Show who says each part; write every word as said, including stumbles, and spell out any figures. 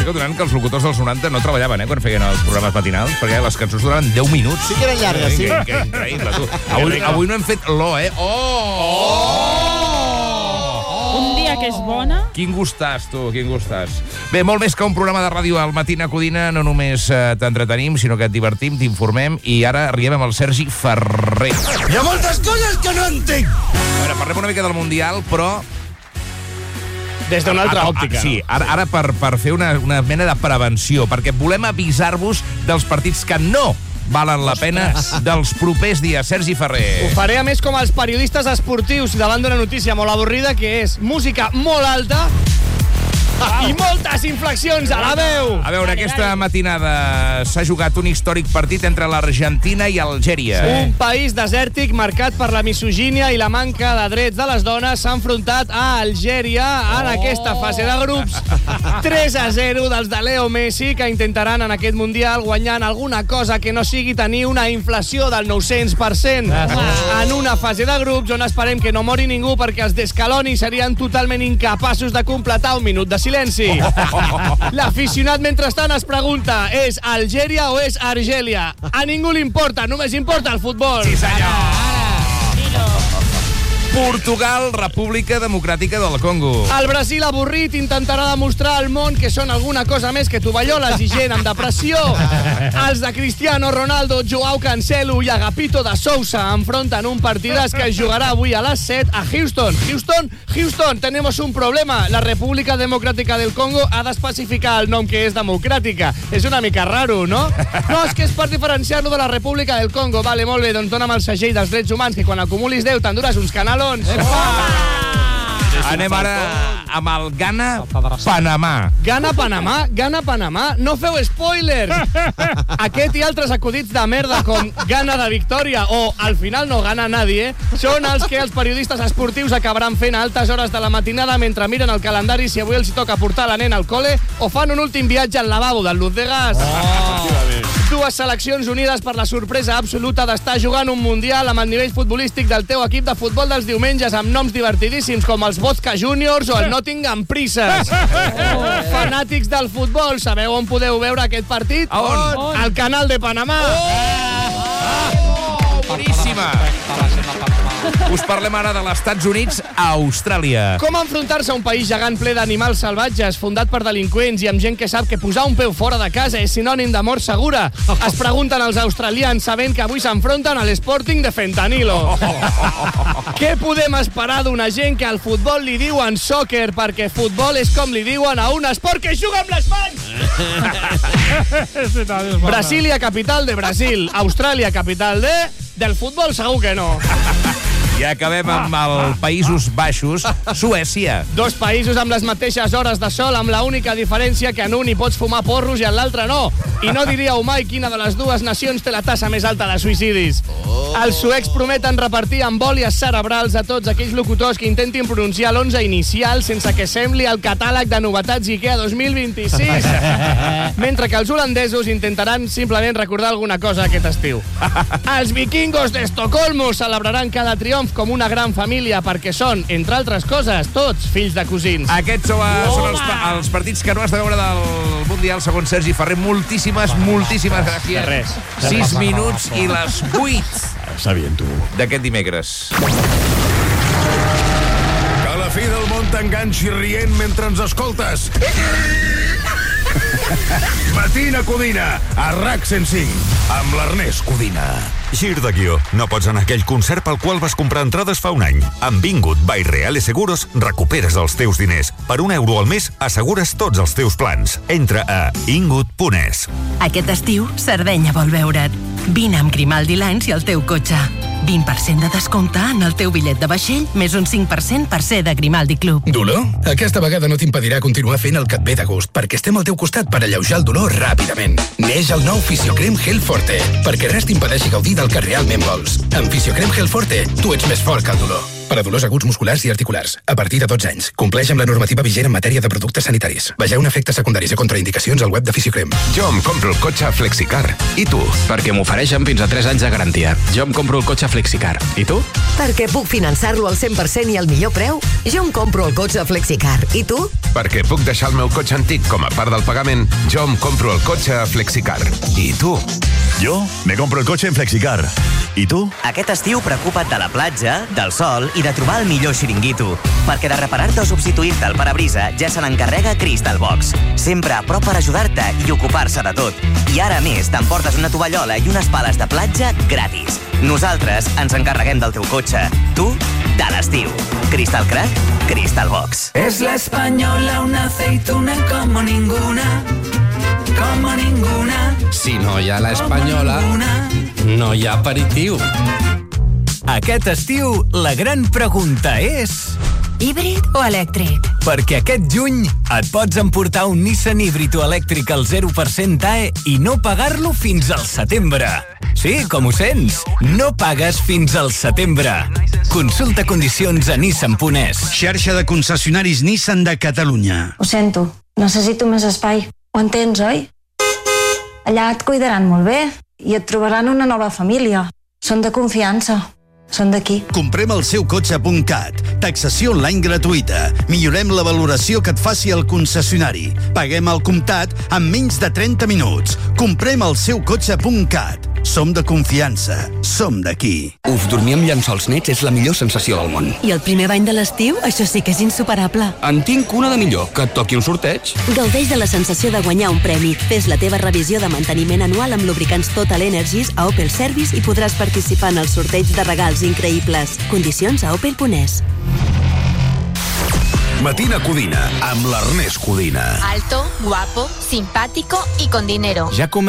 Speaker 1: que donant que els locutors dels noranta no treballaven, eh, quan feien els programes matinals, perquè les cançons duraven deu minuts.
Speaker 2: Sí que eren llargues, sí.
Speaker 1: Que, que increïble, tu. Avui, avui no hem fet l'O, eh? Oh!
Speaker 3: Oh! Un dia que és bona.
Speaker 1: Quin gustàs, tu, quin gustàs. Bé, molt més que un programa de ràdio al Matina Codina, no només eh, t'entretenim, sinó que et divertim, t'informem, i ara arribem amb el Sergi Ferrer.
Speaker 2: Hi ha moltes coses que no entenc!
Speaker 1: A veure, parlem una mica del Mundial, però...
Speaker 4: Des d'una altra òptica.
Speaker 1: Ah, sí, ara, ara per, per fer una, una mena de prevenció, perquè volem avisar-vos dels partits que no valen la pena dels propers dies. Sergi Ferrer.
Speaker 4: Ho faré a més com els periodistes esportius davant d'una notícia molt avorrida, que és música molt alta i moltes inflexions a la veu.
Speaker 1: A veure, aquesta matinada s'ha jugat un històric partit entre l'Argentina i Algèria.
Speaker 4: Un país desèrtic marcat per la misogínia i la manca de drets de les dones s'ha enfrontat a Algèria en aquesta fase de grups. tres a zero dels de Leo Messi, que intentaran en aquest Mundial guanyant alguna cosa que no sigui tenir una inflació del nou-cents per cent. En una fase de grups on esperem que no mori ningú, perquè els d'Escaloni serien totalment incapaços de completar un minut de silenci. L'aficionat, mentrestant, es pregunta: és Algèria o és Argèlia? A ningú li importa, només importa el futbol.
Speaker 1: Sí, senyor. Portugal, República Democràtica del Congo.
Speaker 4: El Brasil, avorrit, intentarà demostrar al món que són alguna cosa més que tovalloles i gent amb depressió. Els de Cristiano Ronaldo, Joao Cancelo i Agapito de Sousa enfronten un partidàs que es jugarà avui a les set a Houston. Houston, Houston, tenemos un problema. La República Democràtica del Congo ha d'especificar el nom, que és democràtica. És una mica raro, no? No, és que és per diferenciar-lo de la República del Congo. Vale, molt bé, doncs dona'm el segell dels drets humans, que quan acumulis deu t'endures uns canals.
Speaker 1: Anem ara amb el Ghana-Panamà.
Speaker 4: Ghana-Panamà? Ghana-Panamà? No feu spoilers! Aquest i altres acudits de merda com Ghana de Victòria o al final no gana nadie són els que els periodistes esportius acabaran fent a altes hores de la matinada mentre miren el calendari si avui els toca portar la nena al col·le o fan un últim viatge al lavabo del Luz de Gas. Oh. Dues seleccions unides per la sorpresa absoluta d'estar jugant un Mundial amb el nivell futbolístic del teu equip de futbol dels diumenges, amb noms divertidíssims com els Vodka Juniors o el Nottingham Princess. Oh. Fanàtics del futbol, sabeu on podeu veure aquest partit?
Speaker 1: A on?
Speaker 4: Al canal de Panamà.
Speaker 1: Oh! Oh! Boníssima! Us parlem ara de els Estats Units a Austràlia.
Speaker 4: Com enfrontar-se a un país gegant ple d'animals salvatges, fundat per delinqüents i amb gent que sap que posar un peu fora de casa és sinònim de mort segura? Es pregunten els australians, sabent que avui s'enfronten a l'Sporting de Fentanilo. Què podem esperar d'una gent que al futbol li diuen soccer perquè futbol és com li diuen a un esport que juga amb les mans? Brasília, capital de Brasil. Austràlia, capital de... Del futbol segur que no.
Speaker 1: I acabem amb els Països Baixos, Suècia.
Speaker 4: Dos països amb les mateixes hores de sol, amb la única diferència que en un hi pots fumar porros i en l'altre no. I no diríeu mai quina de les dues nacions té la tassa més alta de suïcidis. Oh. Els suecs prometen repartir embòlies cerebrals a tots aquells locutors que intentin pronunciar l'onze inicial sense que sembli el catàleg de novetats IKEA dos mil vint-i-sis. Mentre que els holandesos intentaran simplement recordar alguna cosa aquest estiu. Els vikingos d'Estocolmo celebraran cada triomf com una gran família perquè són, entre altres coses, tots fills de cosins.
Speaker 1: Aquests són, oh, són els, els partits que no has de veure del Mundial, segons Sergi Ferrer. Moltíssimes, moltíssimes gràcies.
Speaker 4: Res.
Speaker 1: Sis minuts i les vuit
Speaker 2: Sabien tu.
Speaker 1: d'aquest dimecres.
Speaker 5: Que la fi del món t'enganxi rient mentre ens escoltes. Matina Codina, a RAC cent cinc, amb l'Ernest Codina.
Speaker 6: Gir de guió. No pots anar a aquell concert pel qual vas comprar entrades fa un any. Amb Vingut by Reale Seguros recuperes els teus diners. Per un euro al mes assegures tots els teus plans. Entra a ingut punt es.
Speaker 7: Aquest estiu, Sardenya vol veure't. Vine amb Grimaldi Lines i el teu cotxe. vint per cent de descompte en el teu bitllet de vaixell, més un cinc per cent per ser de Grimaldi Club.
Speaker 8: Dolor? Aquesta vegada no t'impedirà continuar fent el que et ve de gust, perquè estem al teu costat per alleujar el dolor ràpidament. Neix el nou Fisiocrem Gel Forte, perquè res t'impedeixi gaudir del que realment vols. Amb Fisiocrem Gel Forte, tu ets més fort que el dolor. per a dolors aguts musculars i articulars. A partir de dotze anys. Compleix amb la normativa vigent en matèria de productes sanitaris. Vegeu efectes secundaris i contraindicacions al web de Fisiocrem.
Speaker 3: Jo em compro el cotxe Flexicar. I tu?
Speaker 9: Perquè m'ofereixen fins a tres anys de garantia. Jo em compro el cotxe Flexicar. I tu?
Speaker 10: Perquè puc finançar-lo al cent per cent i al millor preu. Jo em compro el cotxe Flexicar. I tu?
Speaker 3: Perquè puc deixar el meu cotxe antic com a part del pagament. Jo em compro el cotxe Flexicar. I tu?
Speaker 5: Jo me compro el cotxe en Flexicar. I tu?
Speaker 11: Aquest estiu preocupa't de la platja, del sol i de trobar el millor xiringuito. Perquè de reparar-te o substituir-te el parabrisa ja se n'encarrega Crystal Box. Sempre a prop per ajudar-te i ocupar-se de tot. I ara a més t'emportes una tovallola i unes pales de platja gratis. Nosaltres ens encarreguem del teu cotxe. Tu, de l'estiu. Crystal Crack, Crystal Box.
Speaker 12: Es la española, una aceituna como ninguna. Como ninguna.
Speaker 9: Si no hi ha la espanyola, no hi ha aperitiu.
Speaker 13: Aquest estiu, la gran pregunta és...
Speaker 14: híbrid o elèctric?
Speaker 13: Perquè aquest juny et pots emportar un Nissan híbrid o elèctric al zero per cent A E i no pagar-lo fins al setembre. Sí, com ho sents? No pagues fins al setembre. Consulta condicions a nissan punt es.
Speaker 15: Xarxa de concessionaris Nissan de Catalunya.
Speaker 16: Ho sento, necessito més espai. Ho entens, oi? Allà et cuidaran molt bé i et trobaran una nova família. Són de confiança. Són d'aquí.
Speaker 15: Comprem el seu cotxe punt cat. Taxació online gratuïta. Millorem la valoració que et faci el concessionari. Paguem al comptat en menys de trenta minuts. Comprem el seu cotxe punt cat. Som de confiança. Som d'aquí.
Speaker 17: Uf, dormir amb llençols nets és la millor sensació del món.
Speaker 18: I el primer bany de l'estiu? Això sí que és insuperable.
Speaker 17: En tinc una de millor, que et toqui un sorteig.
Speaker 18: Gaudeix de la sensació de guanyar un premi. Fes la teva revisió de manteniment anual amb lubricants Total Energies a Opel Service i podràs participar en el sorteig de regals increïbles. Condicions a opel punt es.
Speaker 5: Matina Codina, amb l'Ernest Codina.
Speaker 19: Alto, guapo, simpático y con dinero.
Speaker 9: Ja comença